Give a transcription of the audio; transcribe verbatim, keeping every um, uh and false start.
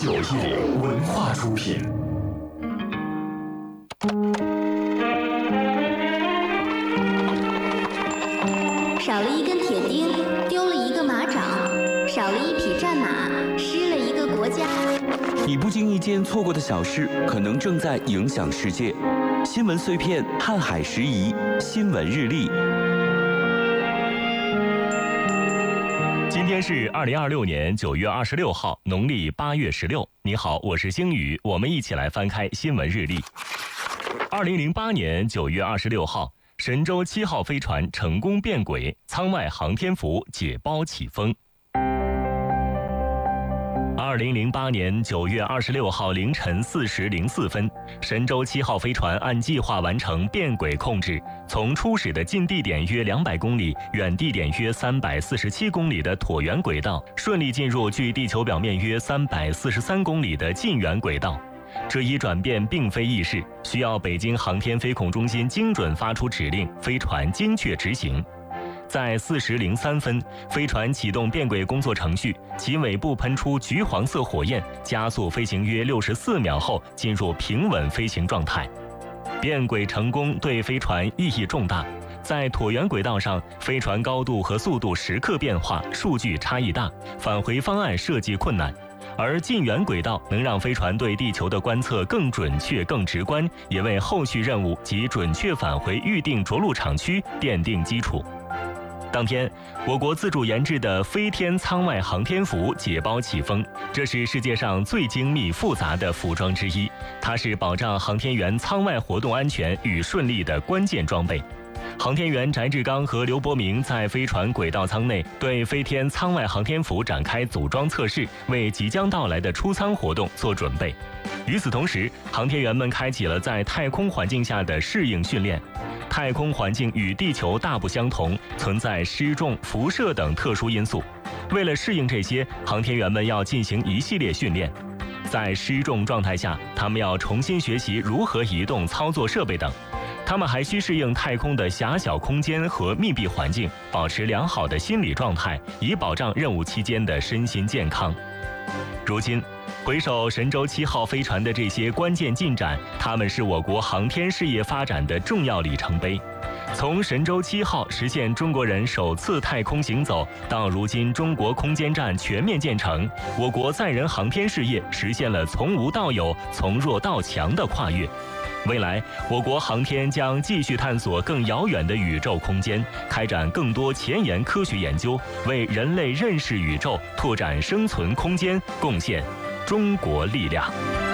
九一零文化出品。 少了一根铁钉，丢了一个马掌；少了一匹战马，失了一个国家。 你不经意间错过的小事，可能正在影响世界。新闻碎片，瀚海时宜，新闻日历。 今天是二零二六年九月二十六号，农历八月十六。你好，我是星宇，我们一起来翻开新闻日历。二零零八年九月二十六号，神舟七号飞船成功变轨，舱外航天服解包起风。二零零八年九月二十六号凌晨四时零四分，神舟七号飞船按计划完成变轨控制，从初始的近地点约两百公里、远地点约三百四十七公里的椭圆轨道，顺利进入距地球表面约三百四十三公里的近圆轨道。这一转变并非易事，需要北京航天飞控中心精准发出指令，飞船精确执行。在四时零三分，飞船启动变轨工作程序，其尾部喷出橘黄色火焰，加速飞行约六十四秒后进入平稳飞行状态。变轨成功对飞船意义重大。在椭圆轨道上，飞船高度和速度时刻变化，数据差异大，返回方案设计困难。而近圆轨道能让飞船对地球的观测更准确、更直观，也为后续任务及准确返回预定着陆场区奠定基础。当天，我国自主研制的飞天舱外航天服解包起风，这是世界上最精密复杂的服装之一，它是保障航天员舱外活动安全与顺利的关键装备。航天员翟志刚和刘伯明在飞船轨道舱内对飞天舱外航天服展开组装测试，为即将到来的出舱活动做准备。与此同时，航天员们开启了在太空环境下的适应训练。太空环境与地球大不相同，存在失重、辐射等特殊因素。为了适应这些，航天员们要进行一系列训练。在失重状态下，他们要重新学习如何移动操作设备等。他们还需适应太空的狭小空间和密闭环境，保持良好的心理状态，以保障任务期间的身心健康。如今，回首神舟七号飞船的这些关键进展，它们是我国航天事业发展的重要里程碑。从神舟七号实现中国人首次太空行走，到如今中国空间站全面建成，我国载人航天事业实现了从无到有、从弱到强的跨越。未来，我国航天将继续探索更遥远的宇宙空间，开展更多前沿科学研究，为人类认识宇宙、拓展生存空间贡献中国力量。